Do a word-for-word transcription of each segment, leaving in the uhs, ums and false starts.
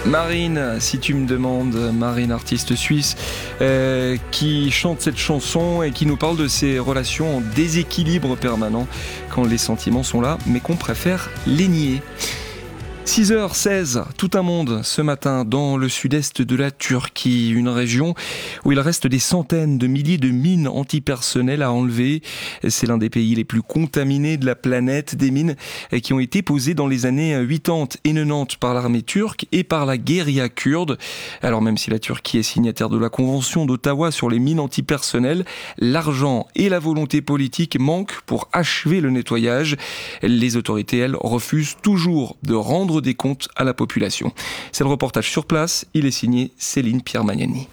Marine, si tu me demandes, Marine, artiste suisse, euh, qui chante cette chanson et qui nous parle de ses relations en déséquilibre permanent quand les sentiments sont là, mais qu'on préfère les nier. six heures seize, tout un monde ce matin dans le sud-est de la Turquie, une région où il reste des centaines de milliers de mines antipersonnelles à enlever. C'est l'un des pays les plus contaminés de la planète, des mines qui ont été posées dans les années quatre-vingt-dix et quatre-vingt-dix par l'armée turque et par la guérilla kurde. Alors même si la Turquie est signataire de la Convention d'Ottawa sur les mines antipersonnelles, l'argent et la volonté politique manquent pour achever le nettoyage. Les autorités, elles, refusent toujours de rendre des comptes à la population. C'est le reportage sur place, il est signé Céline Pierre-Magnani.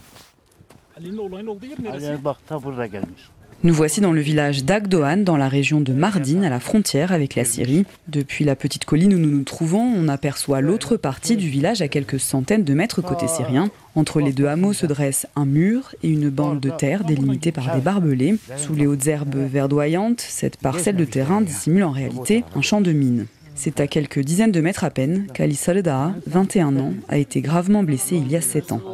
Nous voici dans le village d'Agdoğan, dans la région de Mardin, à la frontière avec la Syrie. Depuis la petite colline où nous nous trouvons, on aperçoit l'autre partie du village à quelques centaines de mètres côté syrien. Entre les deux hameaux se dresse un mur et une bande de terre délimitée par des barbelés. Sous les hautes herbes verdoyantes, cette parcelle de terrain dissimule en réalité un champ de mines. C'est à quelques dizaines de mètres à peine qu'Ali Saleh, vingt et un ans, a été gravement blessé il y a sept ans.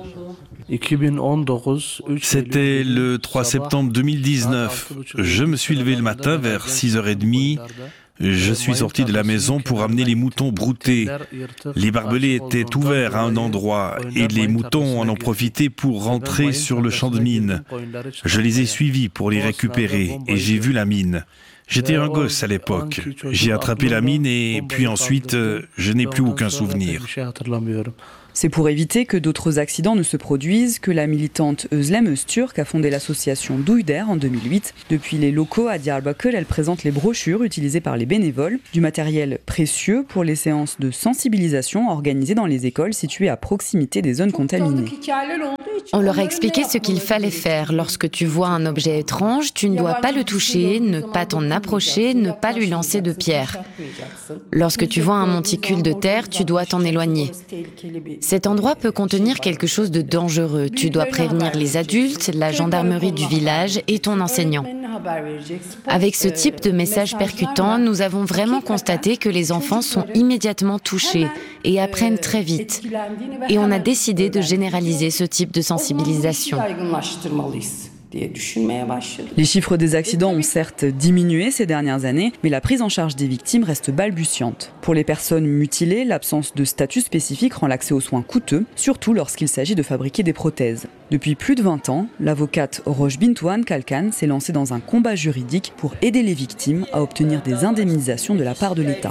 C'était le trois septembre deux mille dix-neuf. Je me suis levé le matin vers six heures trente. Je suis sorti de la maison pour amener les moutons broutés. Les barbelés étaient ouverts à un endroit et les moutons en ont profité pour rentrer sur le champ de mine. Je les ai suivis pour les récupérer et j'ai vu la mine. J'étais un gosse à l'époque. J'ai attrapé la mine et puis ensuite, je n'ai plus aucun souvenir. C'est pour éviter que d'autres accidents ne se produisent que la militante Özlem Öztürk a fondé l'association Douider en deux mille huit. Depuis les locaux à Diyarbakır, elle présente les brochures utilisées par les bénévoles, du matériel précieux pour les séances de sensibilisation organisées dans les écoles situées à proximité des zones contaminées. On leur a expliqué ce qu'il fallait faire. Lorsque tu vois un objet étrange, tu ne dois pas le toucher, ne pas t'en approcher, ne pas lui lancer de pierres. Lorsque tu vois un monticule de terre, tu dois t'en éloigner. Cet endroit peut contenir quelque chose de dangereux. Tu dois prévenir les adultes, la gendarmerie du village et ton enseignant. Avec ce type de message percutant, nous avons vraiment constaté que les enfants sont immédiatement touchés et apprennent très vite. Et on a décidé de généraliser ce type de sensibilisation. Les chiffres des accidents ont certes diminué ces dernières années, mais la prise en charge des victimes reste balbutiante. Pour les personnes mutilées, l'absence de statut spécifique rend l'accès aux soins coûteux, surtout lorsqu'il s'agit de fabriquer des prothèses. Depuis plus de vingt ans, l'avocate Roche Bintuan Kalkan s'est lancée dans un combat juridique pour aider les victimes à obtenir des indemnisations de la part de l'État.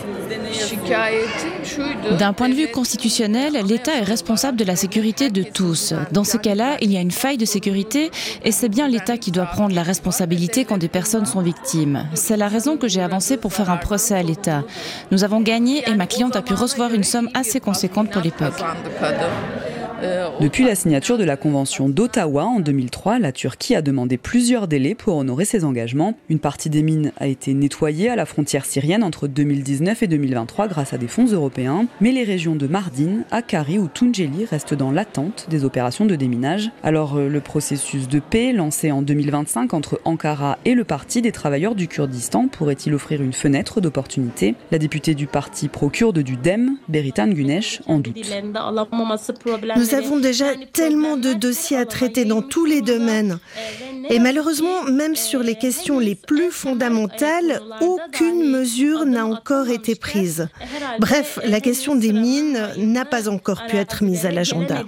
D'un point de vue constitutionnel, l'État est responsable de la sécurité de tous. Dans ce cas-là, il y a une faille de sécurité et c'est bien l'État qui doit prendre la responsabilité quand des personnes sont victimes. C'est la raison que j'ai avancé pour faire un procès à l'État. Nous avons gagné et ma cliente a pu recevoir une somme assez conséquente pour l'époque. Depuis la signature de la Convention d'Ottawa en deux mille trois, la Turquie a demandé plusieurs délais pour honorer ses engagements. Une partie des mines a été nettoyée à la frontière syrienne entre deux mille dix-neuf et deux mille vingt-trois grâce à des fonds européens. Mais les régions de Mardin, Hakkari ou Tunceli restent dans l'attente des opérations de déminage. Alors le processus de paix lancé en deux mille vingt-cinq entre Ankara et le Parti des travailleurs du Kurdistan pourrait-il offrir une fenêtre d'opportunité ? La députée du parti pro-kurde du D E M, Beritan Güneş, en doute. Nous avons déjà tellement de dossiers à traiter dans tous les domaines. Et malheureusement, même sur les questions les plus fondamentales, aucune mesure n'a encore été prise. Bref, la question des mines n'a pas encore pu être mise à l'agenda.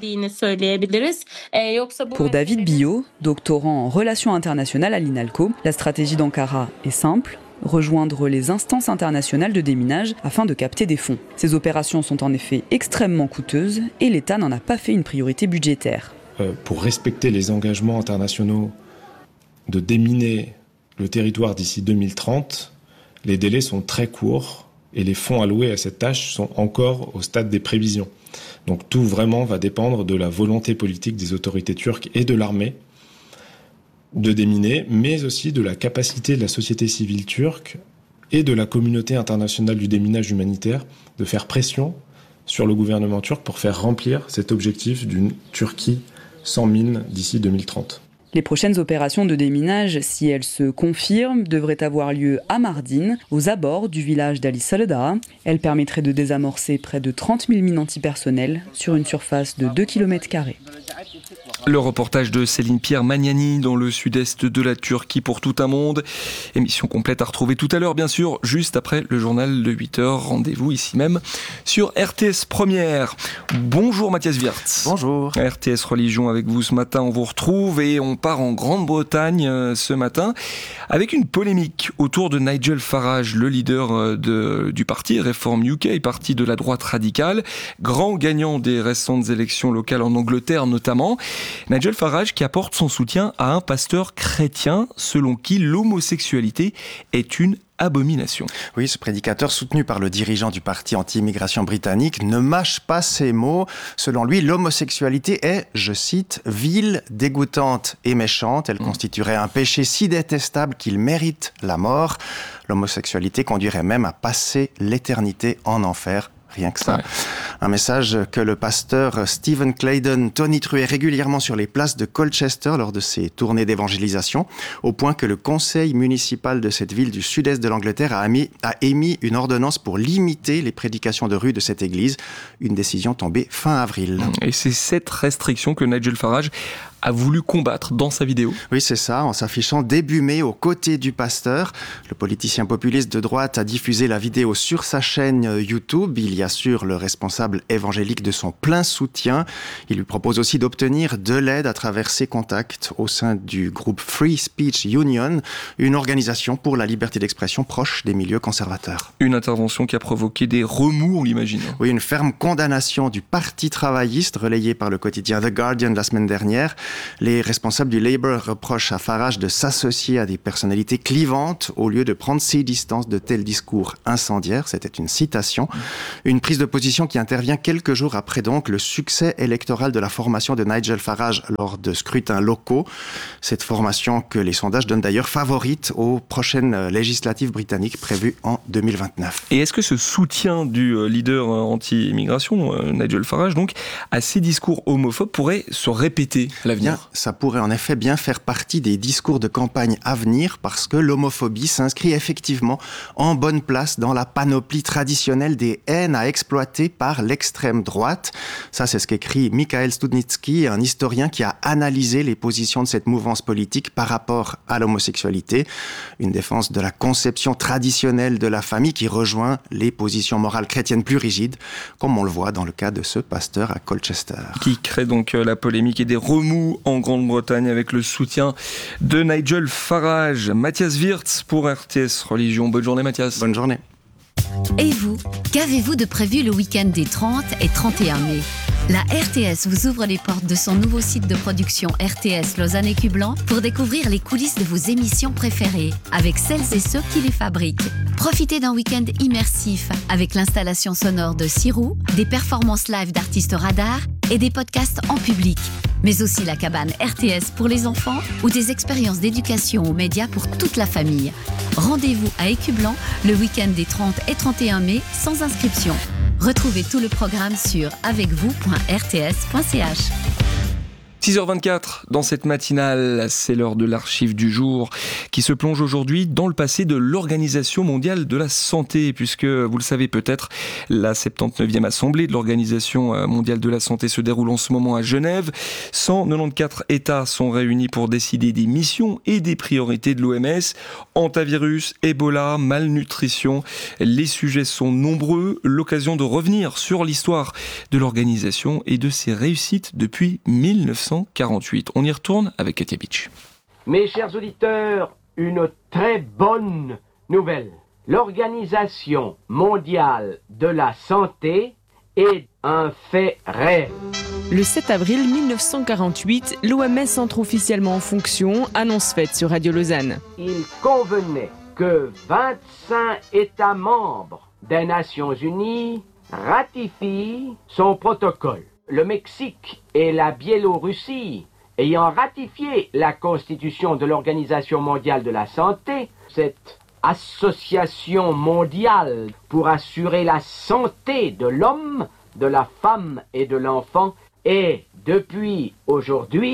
Pour David Billot, doctorant en relations internationales à l'INALCO, la stratégie d'Ankara est simple. Rejoindre les instances internationales de déminage afin de capter des fonds. Ces opérations sont en effet extrêmement coûteuses et l'État n'en a pas fait une priorité budgétaire. Euh, pour respecter les engagements internationaux de déminer le territoire d'ici deux mille trente, les délais sont très courts et les fonds alloués à cette tâche sont encore au stade des prévisions. Donc tout vraiment va dépendre de la volonté politique des autorités turques et de l'armée de déminer, mais aussi de la capacité de la société civile turque et de la communauté internationale du déminage humanitaire de faire pression sur le gouvernement turc pour faire remplir cet objectif d'une Turquie sans mine d'ici deux mille trente. Les prochaines opérations de déminage, si elles se confirment, devraient avoir lieu à Mardin, aux abords du village d'Ali Salada. Elles permettraient de désamorcer près de trente mille mines antipersonnelles sur une surface de deux kilomètres carrés. Le reportage de Céline Pierre Magnani dans le sud-est de la Turquie pour Tout un monde. Émission complète à retrouver tout à l'heure, bien sûr, juste après le journal de huit heures. Rendez-vous ici même sur R T S Première. Bonjour Mathias Wirtz. Bonjour. R T S Religion avec vous ce matin. On vous retrouve et on part en Grande-Bretagne ce matin avec une polémique autour de Nigel Farage, le leader de, du parti Reform U K, parti de la droite radicale, grand gagnant des récentes élections locales en Angleterre notamment. Nigel Farage qui apporte son soutien à un pasteur chrétien selon qui l'homosexualité est une abomination. Oui, ce prédicateur soutenu par le dirigeant du parti anti-immigration britannique ne mâche pas ses mots. Selon lui, l'homosexualité est, je cite, vile, dégoûtante et méchante. Elle mmh. constituerait un péché si détestable qu'il mérite la mort. L'homosexualité conduirait même à passer l'éternité en enfer. Rien que ça. Ouais. Un message que le pasteur Stephen Claydon tonitruait régulièrement sur les places de Colchester lors de ses tournées d'évangélisation, au point que le conseil municipal de cette ville du sud-est de l'Angleterre a émis, a émis une ordonnance pour limiter les prédications de rue de cette église. Une décision tombée fin avril. Et c'est cette restriction que Nigel Farage a voulu combattre dans sa vidéo. Oui, c'est ça, en s'affichant début mai aux côtés du pasteur. Le politicien populiste de droite a diffusé la vidéo sur sa chaîne YouTube. Il y assure le responsable évangélique de son plein soutien. Il lui propose aussi d'obtenir de l'aide à travers ses contacts au sein du groupe Free Speech Union, une organisation pour la liberté d'expression proche des milieux conservateurs. Une intervention qui a provoqué des remous, on l'imagine. Oui, une ferme condamnation du Parti travailliste relayée par le quotidien The Guardian la semaine dernière. Les responsables du Labour reprochent à Farage de s'associer à des personnalités clivantes au lieu de prendre ses distances de tels discours incendiaires. C'était une citation. Une prise de position qui intervient quelques jours après donc le succès électoral de la formation de Nigel Farage lors de scrutins locaux. Cette formation que les sondages donnent d'ailleurs favorite aux prochaines législatives britanniques prévues en deux mille vingt-neuf. Et est-ce que ce soutien du leader anti-immigration, Nigel Farage, donc, à ces discours homophobes pourrait se répéter à l'avenir ? Bien, ça pourrait en effet bien faire partie des discours de campagne à venir parce que l'homophobie s'inscrit effectivement en bonne place dans la panoplie traditionnelle des haines à exploiter par l'extrême droite. Ça, c'est ce qu'écrit Michael Studnicki, un historien qui a analysé les positions de cette mouvance politique par rapport à l'homosexualité. Une défense de la conception traditionnelle de la famille qui rejoint les positions morales chrétiennes plus rigides, comme on le voit dans le cas de ce pasteur à Colchester. Qui crée donc la polémique et des remous en Grande-Bretagne avec le soutien de Nigel Farage. Mathias Wirtz pour R T S Religion. Bonne journée Mathias. Bonne journée. Et vous, qu'avez-vous de prévu le week-end des trente et trente et un mai ? La R T S vous ouvre les portes de son nouveau site de production R T S Lausanne Écublens pour découvrir les coulisses de vos émissions préférées avec celles et ceux qui les fabriquent. Profitez d'un week-end immersif avec l'installation sonore de Sirou, des performances live d'artistes radars et des podcasts en public. Mais aussi la cabane R T S pour les enfants ou des expériences d'éducation aux médias pour toute la famille. Rendez-vous à Écublens le week-end des trente et trente et un mai sans inscription. Retrouvez tout le programme sur avec vous point r t s point c h. six heures vingt-quatre dans cette matinale, c'est l'heure de l'archive du jour qui se plonge aujourd'hui dans le passé de l'Organisation mondiale de la santé, puisque vous le savez peut-être, la soixante-dix-neuvième assemblée de l'Organisation mondiale de la santé se déroule en ce moment à Genève. cent quatre-vingt-quatorze États sont réunis pour décider des missions et des priorités de l'O M S. Hantavirus, Ebola, malnutrition, les sujets sont nombreux. L'occasion de revenir sur l'histoire de l'organisation et de ses réussites depuis mille neuf cent quarante-huit. On y retourne avec Katia Beach. Mes chers auditeurs, une très bonne nouvelle. L'Organisation mondiale de la santé est un fait réel. Le sept avril mille neuf cent quarante-huit, l'O M S entre officiellement en fonction, annonce faite sur Radio Lausanne. Il convenait que vingt-cinq États membres des Nations Unies ratifient son protocole. Le Mexique et la Biélorussie ayant ratifié la Constitution de l'Organisation mondiale de la santé, cette association mondiale pour assurer la santé de l'homme, de la femme et de l'enfant est, depuis aujourd'hui,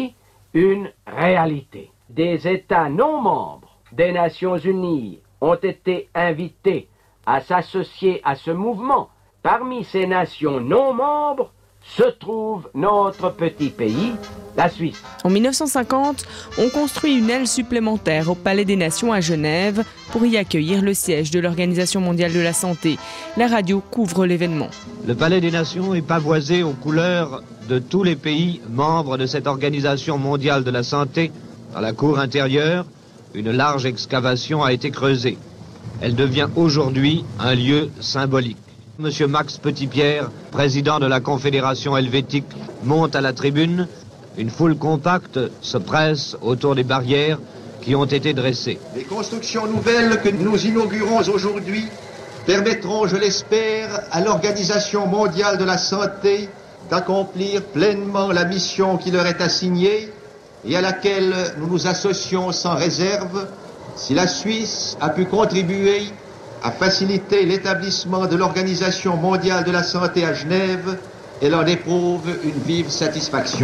une réalité. Des États non membres des Nations Unies ont été invités à s'associer à ce mouvement. Parmi ces nations non membres se trouve notre petit pays, la Suisse. En mille neuf cent cinquante, on construit une aile supplémentaire au Palais des Nations à Genève pour y accueillir le siège de l'Organisation mondiale de la santé. La radio couvre l'événement. Le Palais des Nations est pavoisé aux couleurs de tous les pays membres de cette Organisation mondiale de la santé. Dans la cour intérieure, une large excavation a été creusée. Elle devient aujourd'hui un lieu symbolique. Monsieur Max Petitpierre, président de la Confédération helvétique, monte à la tribune. Une foule compacte se presse autour des barrières qui ont été dressées. Les constructions nouvelles que nous inaugurons aujourd'hui permettront, je l'espère, à l'Organisation mondiale de la santé d'accomplir pleinement la mission qui leur est assignée et à laquelle nous nous associons sans réserve. Si la Suisse a pu contribuer à faciliter l'établissement de l'Organisation mondiale de la santé à Genève, elle en éprouve une vive satisfaction.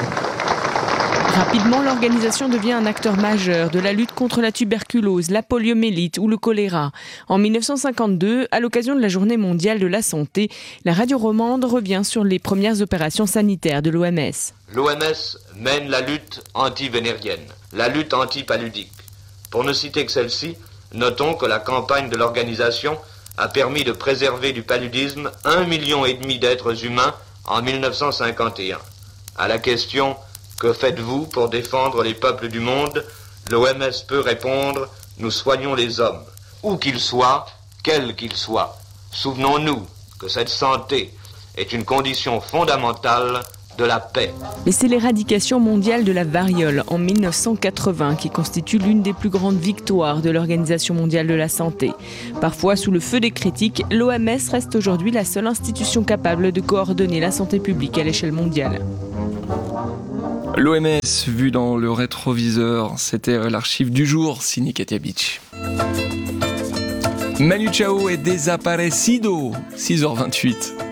Rapidement, l'organisation devient un acteur majeur de la lutte contre la tuberculose, la poliomyélite ou le choléra. En mille neuf cent cinquante-deux, à l'occasion de la Journée mondiale de la santé, la radio romande revient sur les premières opérations sanitaires de l'O M S. L'O M S mène la lutte anti-vénérienne, la lutte anti-paludique. Pour ne citer que celle-ci, notons que la campagne de l'organisation a permis de préserver du paludisme un million et demi d'êtres humains en mille neuf cent cinquante et un. À la question « Que faites-vous pour défendre les peuples du monde ?», l'O M S peut répondre « Nous soignons les hommes, où qu'ils soient, quels qu'ils soient. Souvenons-nous que cette santé est une condition fondamentale de la paix. » Mais c'est l'éradication mondiale de la variole en mille neuf cent quatre-vingts qui constitue l'une des plus grandes victoires de l'Organisation mondiale de la santé. Parfois sous le feu des critiques, l'O M S reste aujourd'hui la seule institution capable de coordonner la santé publique à l'échelle mondiale. L'O M S vu dans le rétroviseur, c'était l'archive du jour, signé Katia Beach. Manu Chao est desaparecido, six heures vingt-huit.